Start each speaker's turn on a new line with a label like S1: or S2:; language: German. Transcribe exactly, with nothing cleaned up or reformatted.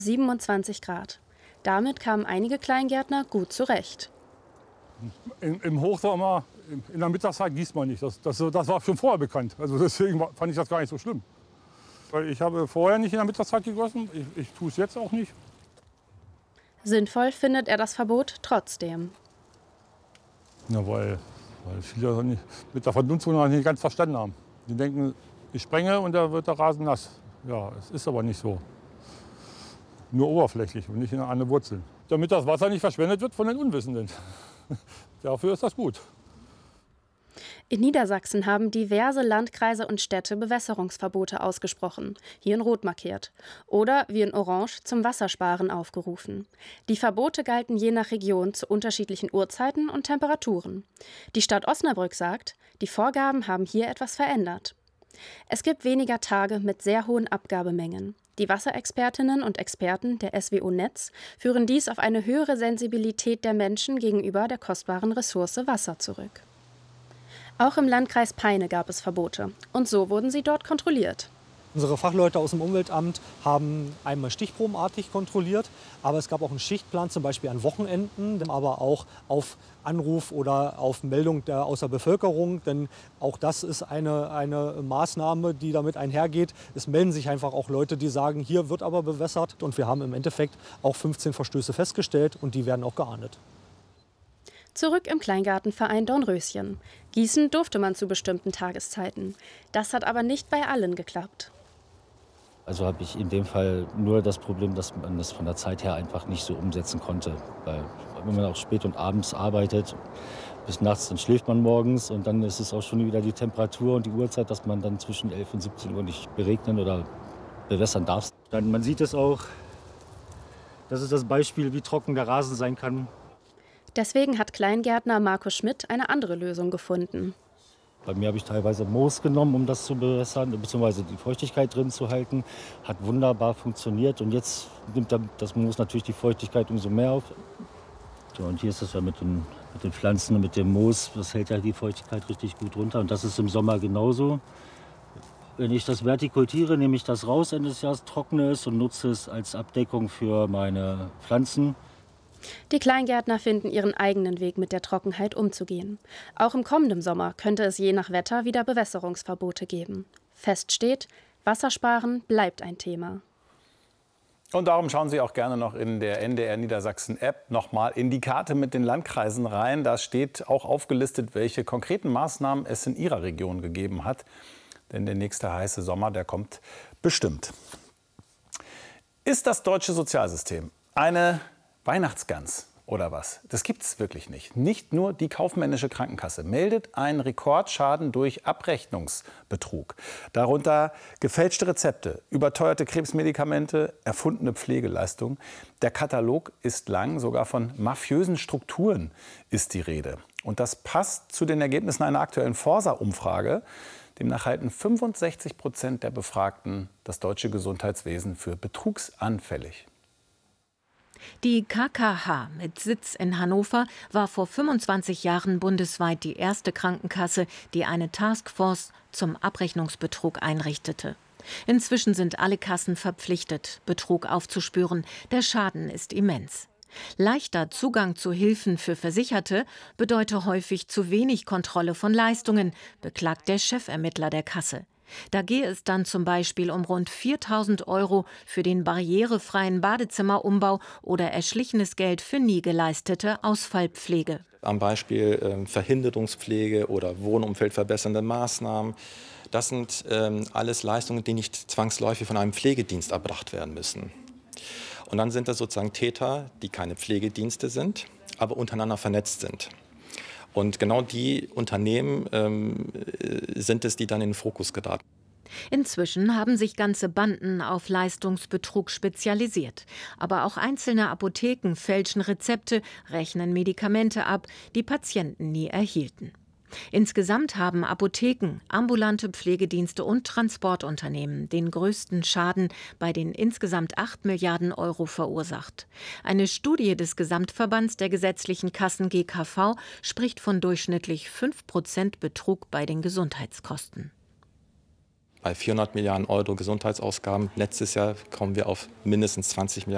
S1: siebenundzwanzig Grad. Damit kamen einige Kleingärtner gut zurecht.
S2: Im, Im Hochsommer, in der Mittagszeit gießt man nicht. Das, das, das war schon vorher bekannt. Also deswegen fand ich das gar nicht so schlimm. Weil ich habe vorher nicht in der Mittagszeit gegossen. Ich, ich tue es jetzt auch nicht.
S1: Sinnvoll findet er das Verbot trotzdem.
S2: Ja, weil, weil viele nicht, mit der Verdunstung noch nicht ganz verstanden haben. Die denken, ich sprenge und da wird der Rasen nass. Ja, es ist aber nicht so. Nur oberflächlich und nicht an den Wurzeln. Damit das Wasser nicht verschwendet wird von den Unwissenden. Dafür ist das gut.
S1: In Niedersachsen haben diverse Landkreise und Städte Bewässerungsverbote ausgesprochen, hier in Rot markiert, oder wie in Orange zum Wassersparen aufgerufen. Die Verbote galten je nach Region zu unterschiedlichen Uhrzeiten und Temperaturen. Die Stadt Osnabrück sagt, die Vorgaben haben hier etwas verändert. Es gibt weniger Tage mit sehr hohen Abgabemengen. Die Wasserexpertinnen und Experten der S W O Netz führen dies auf eine höhere Sensibilität der Menschen gegenüber der kostbaren Ressource Wasser zurück. Auch im Landkreis Peine gab es Verbote. Und so wurden sie dort kontrolliert.
S3: Unsere Fachleute aus dem Umweltamt haben einmal stichprobenartig kontrolliert, aber es gab auch einen Schichtplan, zum Beispiel an Wochenenden, aber auch auf Anruf oder auf Meldung der, aus der Bevölkerung. Denn auch das ist eine, eine Maßnahme, die damit einhergeht. Es melden sich einfach auch Leute, die sagen, hier wird aber bewässert. Und wir haben im Endeffekt auch fünfzehn Verstöße festgestellt und die werden auch geahndet.
S1: Zurück im Kleingartenverein Dornröschen. Gießen durfte man zu bestimmten Tageszeiten. Das hat aber nicht bei allen geklappt.
S4: Also habe ich in dem Fall nur das Problem, dass man das von der Zeit her einfach nicht so umsetzen konnte. Weil wenn man auch spät und abends arbeitet, bis nachts, dann schläft man morgens und dann ist es auch schon wieder die Temperatur und die Uhrzeit, dass man dann zwischen elf und siebzehn Uhr nicht beregnen oder bewässern darf. Dann, man sieht es auch, das ist das Beispiel, wie trocken der Rasen sein kann.
S1: Deswegen hat Kleingärtner Markus Schmidt eine andere Lösung gefunden.
S4: Bei mir habe ich teilweise Moos genommen, um das zu bewässern, beziehungsweise die Feuchtigkeit drin zu halten. Hat wunderbar funktioniert und jetzt nimmt das Moos natürlich die Feuchtigkeit umso mehr auf. So, und hier ist es ja mit den, mit den Pflanzen und mit dem Moos, das hält ja die Feuchtigkeit richtig gut runter. Und das ist im Sommer genauso. Wenn ich das vertikultiere, nehme ich das raus, Ende des Jahres trockne es und nutze es als Abdeckung für meine Pflanzen.
S1: Die Kleingärtner finden ihren eigenen Weg, mit der Trockenheit umzugehen. Auch im kommenden Sommer könnte es je nach Wetter wieder Bewässerungsverbote geben. Fest steht, Wassersparen bleibt ein Thema.
S5: Und darum schauen Sie auch gerne noch in der N D R Niedersachsen App noch mal in die Karte mit den Landkreisen rein. Da steht auch aufgelistet, welche konkreten Maßnahmen es in Ihrer Region gegeben hat. Denn der nächste heiße Sommer, der kommt bestimmt. Ist das deutsche Sozialsystem eine Weihnachtsgans oder was? Das gibt es wirklich nicht. Nicht nur die kaufmännische Krankenkasse meldet einen Rekordschaden durch Abrechnungsbetrug. Darunter gefälschte Rezepte, überteuerte Krebsmedikamente, erfundene Pflegeleistungen. Der Katalog ist lang, sogar von mafiösen Strukturen ist die Rede. Und das passt zu den Ergebnissen einer aktuellen Forsa-Umfrage. Demnach halten fünfundsechzig Prozent der Befragten das deutsche Gesundheitswesen für betrugsanfällig.
S6: Die K K H mit Sitz in Hannover war vor fünfundzwanzig Jahren bundesweit die erste Krankenkasse, die eine Taskforce zum Abrechnungsbetrug einrichtete. Inzwischen sind alle Kassen verpflichtet, Betrug aufzuspüren. Der Schaden ist immens. Leichter Zugang zu Hilfen für Versicherte bedeute häufig zu wenig Kontrolle von Leistungen, beklagt der Chefermittler der Kasse. Da gehe es dann zum Beispiel um rund viertausend Euro für den barrierefreien Badezimmerumbau oder erschlichenes Geld für nie geleistete Ausfallpflege.
S7: Am Beispiel äh, Verhinderungspflege oder wohnumfeldverbessernde Maßnahmen. Das sind ähm, alles Leistungen, die nicht zwangsläufig von einem Pflegedienst erbracht werden müssen. Und dann sind das sozusagen Täter, die keine Pflegedienste sind, aber untereinander vernetzt sind. Und genau die Unternehmen ähm, sind es, die dann in den Fokus geraten.
S6: Inzwischen haben sich ganze Banden auf Leistungsbetrug spezialisiert. Aber auch einzelne Apotheken fälschen Rezepte, rechnen Medikamente ab, die Patienten nie erhielten. Insgesamt haben Apotheken, ambulante Pflegedienste und Transportunternehmen den größten Schaden bei den insgesamt acht Milliarden Euro verursacht. Eine Studie des Gesamtverbands der gesetzlichen Kassen G K V spricht von durchschnittlich fünf Prozent Betrug bei den Gesundheitskosten.
S7: Bei vierhundert Milliarden Euro Gesundheitsausgaben letztes Jahr kommen wir auf mindestens zwanzig Milliarden.